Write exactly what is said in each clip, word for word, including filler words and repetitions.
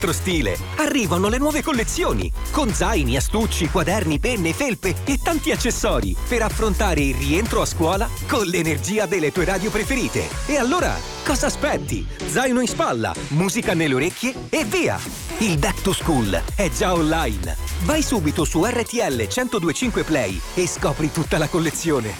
Stile. Arrivano le nuove collezioni con zaini, astucci, quaderni, penne, felpe e tanti accessori per affrontare il rientro a scuola con l'energia delle tue radio preferite. E allora cosa aspetti? Zaino in spalla, musica nelle orecchie e via! Il Back to School è già online. Vai subito su R T L centodue e cinque Play e scopri tutta la collezione.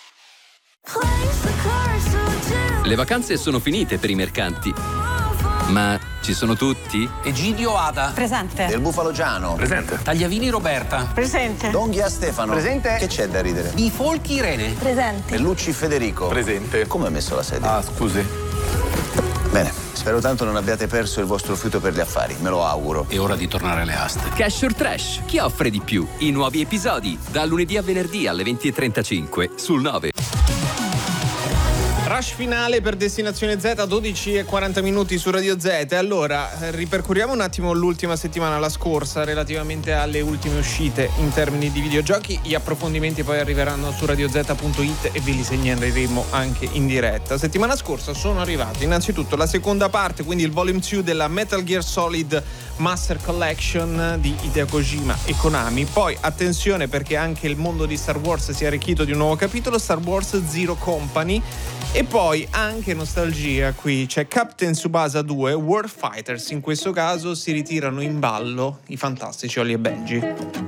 Le vacanze sono finite per i mercanti. Ma ci sono tutti? Egidio Ada. Presente. Del Bufalo Giano. Presente. Tagliavini Roberta. Presente. Donghia Stefano. Presente. Che c'è da ridere? Bifolchi Irene. Presente. Bellucci Federico. Presente. Come ha messo la sedia? Ah, scusi. Bene, spero tanto non abbiate perso il vostro fiuto per gli affari, me lo auguro. È ora di tornare alle aste. Cash or Trash, chi offre di più? I nuovi episodi, da lunedì a venerdì alle venti e trentacinque sul nove. Rush finale per Destinazione Z, dodici e quaranta minuti su Radio Z. Allora, ripercorriamo un attimo l'ultima settimana, la scorsa, relativamente alle ultime uscite in termini di videogiochi. Gli approfondimenti poi arriveranno su radio z punto it e ve li segnaleremo anche in diretta. Settimana scorsa sono arrivate innanzitutto la seconda parte, quindi il volume due della Metal Gear Solid Master Collection di Hideo Kojima e Konami. Poi attenzione, perché anche il mondo di Star Wars si è arricchito di un nuovo capitolo, Star Wars Zero Company. E poi anche nostalgia, qui c'è Captain Tsubasa due Warfighters. In questo caso si ritirano in ballo i fantastici Holly e Benji.